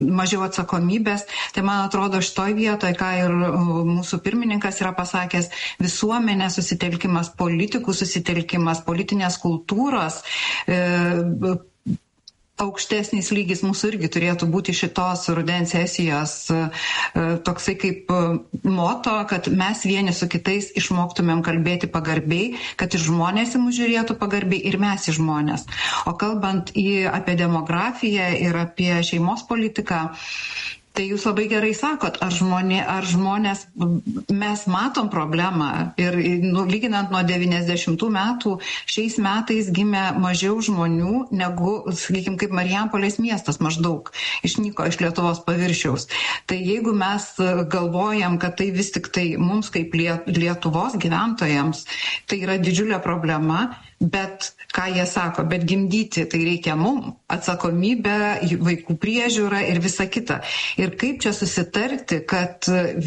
mažiau atsakomybės. Tai man atrodo šitoj vietoje, ką ir mūsų pirmininkas yra pasakęs, visuomenės susitelkimas, politikų susitelkimas, politinės kultūros, aukštesnis lygis mūsų irgi turėtų būti šitos rudens sesijos toksai kaip moto, kad mes vieni su kitais išmoktumėm kalbėti pagarbiai, kad ir žmonės į mus žiūrėtų pagarbiai ir mes į žmonės. O kalbant apie demografiją ir apie šeimos politiką, tai jūs labai gerai sakot, ar žmonės, mes matom problemą ir lyginant nuo 90 metų, šiais metais gimė mažiau žmonių negu, sakykime, kaip Marijampolės miestas maždaug išnyko iš Lietuvos paviršiaus. Tai jeigu mes galvojam, kad tai vis tik tai mums kaip Lietuvos gyventojams, tai yra didžiulė problema, bet, ką jie sako, bet gimdyti tai reikia mum, atsakomybę, vaikų priežiūrą ir visa kita. Ir kaip čia susitarti, kad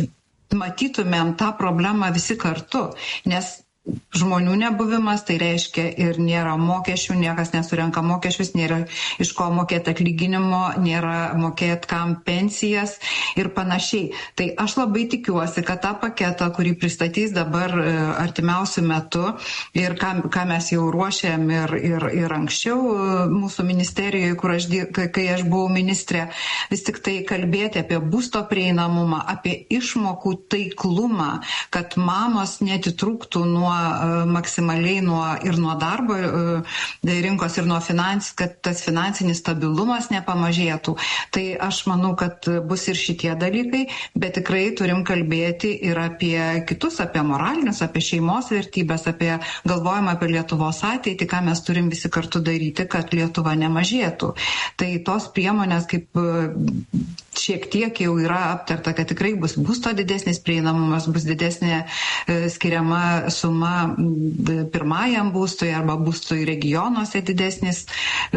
matytumėm tą problemą visi kartu, nes žmonių nebuvimas, tai reiškia ir nėra mokesčių, niekas nesurenka mokesčius, nėra iš ko mokėti atlyginimo, nėra mokėti kam pensijas ir panašiai. Tai aš labai tikiuosi, kad tą paketą, kurį pristatys dabar artimiausių metų ir ką mes jau ruošėm ir anksčiau mūsų ministerijoje, kai aš buvau ministrė, vis tik tai kalbėti apie būsto prieinamumą, apie išmokų taiklumą, kad mamos netitrūktų maksimaliai nuo darbo rinkos ir nuo kad tas finansinis stabilumas nepamažėtų. Tai aš manau, kad bus ir šitie dalykai, bet tikrai turim kalbėti ir apie kitus, apie moralinius, apie šeimos vertybės, apie galvojimą apie Lietuvos ateitį, ką mes turim visi kartu daryti, kad Lietuva nemažėtų. Tai tos priemonės, kaip šiek tiek jau yra aptarta, kad tikrai bus būsto didesnis prieinamumas, bus didesnė skiriama suma pirmajam būstui arba būstui regionuose didesnis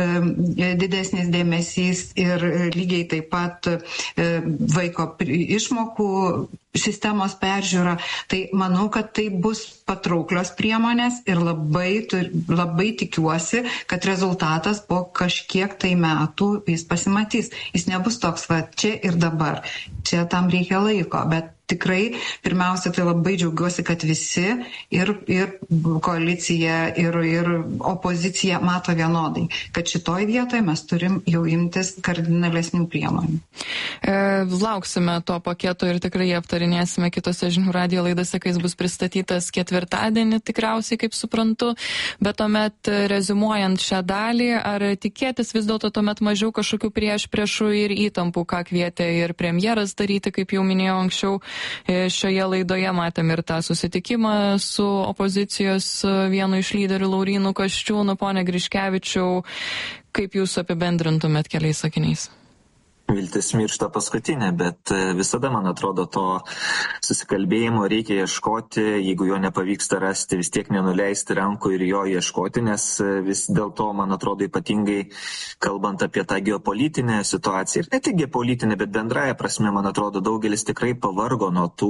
dėmesys ir lygiai taip pat vaiko išmokų sistemos peržiūra. Tai manau, kad tai bus patrauklios priemonės ir labai tikiuosi, kad rezultatas po kažkiek tai metų jis pasimatys. Jis nebus toks, va, čia ir dabar. Čia tam reikia laiko, bet tikrai, pirmiausia, tai labai džiaugiuosi, kad visi ir koalicija, ir opozicija mato vienodai, kad šitoj vietoje mes turim jau imtis kardinalesnių priemonių. Lauksime to paketo ir tikrai aptarinėsime kitose žinių radijo laidose, kai jis bus pristatytas ketvirtadienį, tikriausiai, kaip suprantu. Bet tuomet, reziumuojant šią dalį, ar tikėtis vis dėlto tuomet mažiau kažkokių priešpriešų ir įtampų, ką kvietė ir premjeras daryti, kaip jau minėjau anksčiau. Šioje laidoje matėm ir tą susitikimą su opozicijos vienu iš lyderių Laurynu Kasčiūnu. Pone Griškevičiau, kaip jūs apibendrintumėt keliais sakiniais? Viltis miršta paskutinė, bet visada, man atrodo, to susikalbėjimo reikia ieškoti, jeigu jo nepavyksta rasti, vis tiek nenuleisti rankų ir jo ieškoti, nes vis dėlto, man atrodo, ypatingai kalbant apie tą geopolitinę situaciją, ir ne tik geopolitinę, bet bendrąją prasme, man atrodo, daugelis tikrai pavargo nuo tų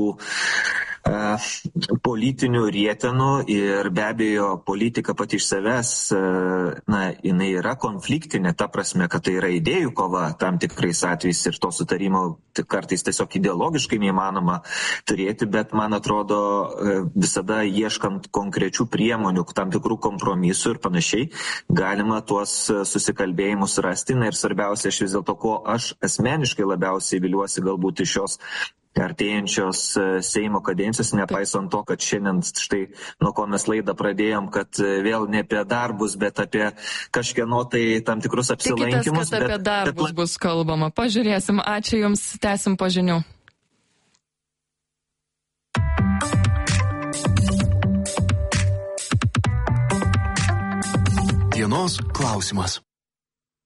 politinių rietenų ir be abejo politika pati iš savęs, jinai yra konfliktinė, ta prasme, kad tai yra idėjų kova tam tikrais atvejais ir to sutarimo kartais tiesiog ideologiškai neįmanoma turėti, bet man atrodo visada ieškant konkrečių priemonių, tam tikrų kompromisų ir panašiai, galima tuos susikalbėjimus rasti. Ir svarbiausia, aš vis dėlto, ko aš asmeniškai labiausiai viliuosi galbūt iš šios artėjančios Seimo kadencijos, nepaisant to, kad šiandien štai nuo ko mes laidą pradėjom, kad vėl ne apie darbus, bet apie kažkieno tai tam tikrus apsilankymus. Tikitės, kad apie darbus bus kalbama. Pažiūrėsim. Ačiū Jums. Tęsim po žinių. Dienos klausimas.